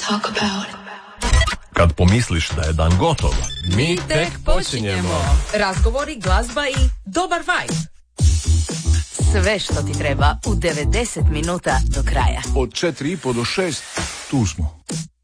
talk about. Kad pomisliš da je dan gotov, mi tek počinjemo. Razgovori, glazba i dobar vibe. Sve što ti treba u 90 minuta do kraja. Od 4:30 do 6 tu smo.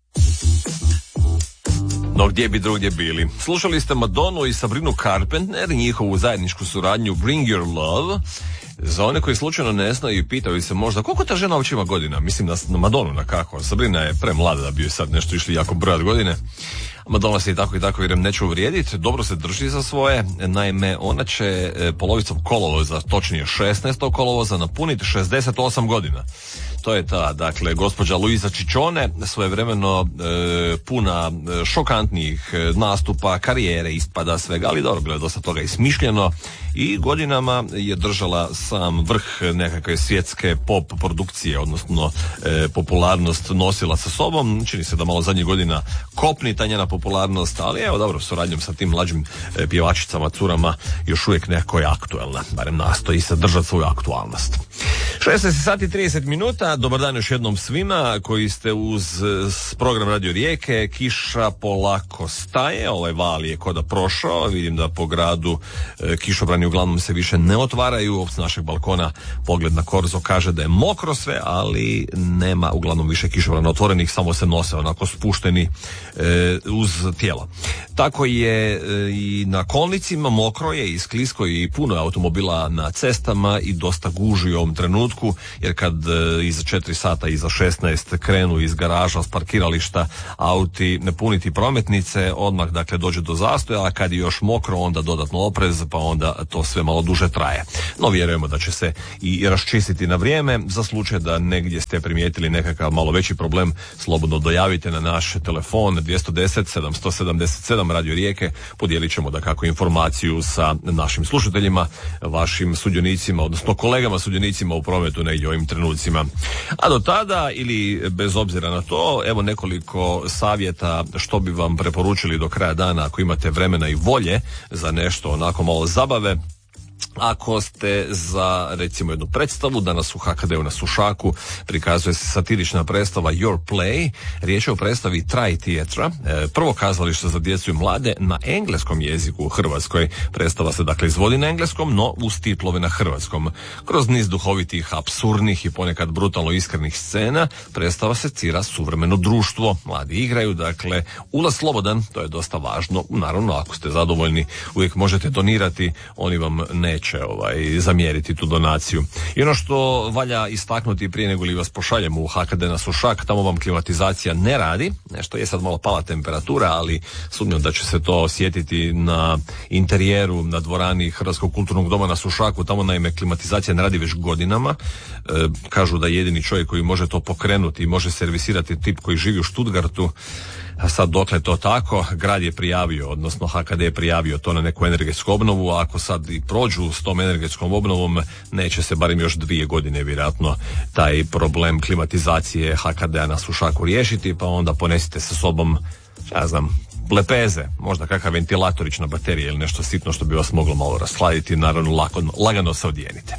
No gdje bi drugdje bili? Slušali ste Madonu i Sabrinu Carpenter, njihovu zajedničku suradnju Bring Your Love. Za one koji slučajno ne znaju i pitaju se možda koliko ta žena uopće ima godina, mislim na Madonu na kako. Sabrina je premlada da bi joj sad nešto išli jako brojat godine. Madonna se i tako vjerujem neće uvrijediti, dobro se drži za svoje. Naime, ona će polovicom kolovoza, točnije 16. kolovoza, napuniti 68 godina. To je ta, dakle, gospođa Luisa Ciccione, svojevremeno puna šokantnih nastupa, karijere, ispada, svega, ali dobro, bilo je dosta toga i smišljeno i godinama je držala sam vrh nekakve svjetske pop produkcije, odnosno popularnost nosila sa sobom. Čini se da malo zadnjih godina kopni ta njena popularnost, ali evo dobro, suradnjom sa tim mlađim pjevačicama, curama, još uvijek nekako je aktuelna, barem nastoji se držati svoju aktualnost. 16:30, dobar dan još jednom svima koji ste uz program Radio Rijeke. Kiša polako staje, ovaj val je koda prošao, vidim da po gradu kišobrani uglavnom se više ne otvaraju, s našeg balkona pogled na Korzo kaže da je mokro sve, ali nema uglavnom više kišobrana otvorenih, samo se nose onako spušteni uz tijelo. Tako je i na kolnicima, mokro je i sklisko i puno je automobila na cestama i dosta guži u ovom trenutku, jer kad iza 4 sata, iza 16 krenu iz garaža, s parkirališta auti ne puniti prometnice, odmah dakle dođe do zastoja, a kad je još mokro onda dodatno oprez, pa onda to sve malo duže traje. No vjerujemo da će se i raščistiti na vrijeme. Za slučaj da negdje ste primijetili nekakav malo veći problem, slobodno dojavite na naš telefon 210 777 Radio Rijeke. Podijelit ćemo dakako informaciju sa našim slušateljima, vašim sudionicima, odnosno kolegama sudionicima u prometu negdje u ovim trenucima. A do tada, ili bez obzira na to, evo nekoliko savjeta što bi vam preporučili do kraja dana ako imate vremena i volje za nešto onako malo zabave. Ako ste za recimo jednu predstavu, danas u HKD-u na Sušaku prikazuje se satirična predstava Your Play. Riječ je o predstavi Traj Theatra, prvo kazalište za djecu i mlade na engleskom jeziku u Hrvatskoj. Predstava se dakle izvodi na engleskom, no uz titlove na hrvatskom. Kroz niz duhovitih, apsurdnih i ponekad brutalno iskrenih scena predstava secira suvremeno društvo. Mladi igraju, dakle ulaz slobodan, to je dosta važno. Naravno, ako ste zadovoljni, uvijek možete donirati, oni vam neće zamjeriti tu donaciju. I ono što valja istaknuti prije nego li vas pošaljemo u HKD na Sušak, tamo vam klimatizacija ne radi, nešto je sad malo pala temperatura, ali sumnjam da će se to osjetiti na interijeru, na dvorani Hrvatskog kulturnog doma na Sušaku. Tamo naime klimatizacija ne radi već godinama. Kažu da jedini čovjek koji može to pokrenuti i može servisirati tip koji živi u Stuttgartu. A sad dokle to tako, grad je prijavio, odnosno HKD je prijavio to na neku energetsku obnovu, a ako sad i prođu s tom energetskom obnovom, neće se barem još 2 godine vjerojatno taj problem klimatizacije HKD-a na Sušaku riješiti, pa onda ponesite sa sobom, ja znam, lepeze, možda kakav ventilatorić na baterije ili nešto sitno što bi vas moglo malo rashladiti, naravno lagano se odjenite.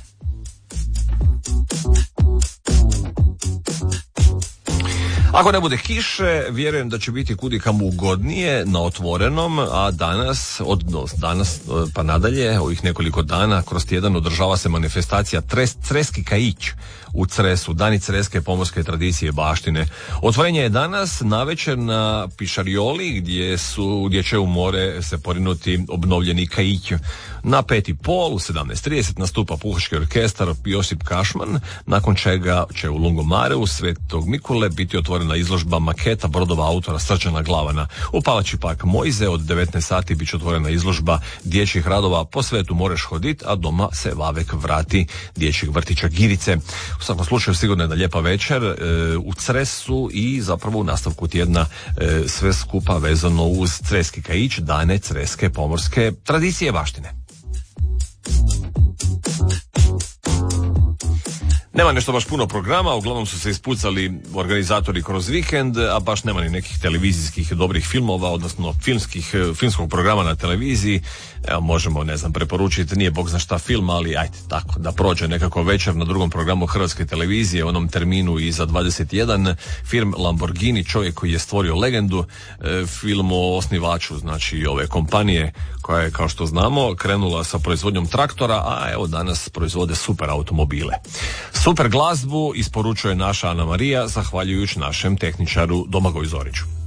Ako ne bude kiše, vjerujem da će biti kudikamo ugodnije na otvorenom, a danas pa nadalje, ovih nekoliko dana, kroz tjedan održava se manifestacija Creski Kaić u Cresu, Dani creske pomorske tradicije i baštine. Otvorenje je danas navečer na Pišarioli, gdje će u more se porinuti obnovljeni kaić. Na 5:30 u 17:30 nastupa puhački orkestar Josip Kašman, nakon čega će u Lungomareu Svetog Mikule biti otvorena izložba maketa brodova autora Srđana Glavana. U Palači Park Mojze od 19 sati bit će otvorena izložba dječjih radova Po svetu moreš hodit, a doma se Vavek vrati dječjeg vrtića Girice. U svakom slučaju sigurno je da lijepa večer u Cresu i zapravo u nastavku tjedna sve skupa vezano uz Creski Kaić, Dane creske pomorske tradicije i baštine. Nema nešto baš puno programa, uglavnom su se ispucali organizatori kroz vikend, a baš nema ni nekih televizijskih dobrih filmova, odnosno filmskog programa na televiziji. Evo, možemo, preporučiti, nije bog zna šta film, ali ajde, tako, da prođe nekako večer na drugom programu Hrvatske televizije, u onom terminu iza 21, film Lamborghini, čovjek koji je stvorio legendu, film o osnivaču, znači ove kompanije koja je, kao što znamo, krenula sa proizvodnjom traktora, a evo danas proizvode super automobile. Super glazbu isporučuje naša Ana Marija, zahvaljujući našem tehničaru Domagoju Zoriću.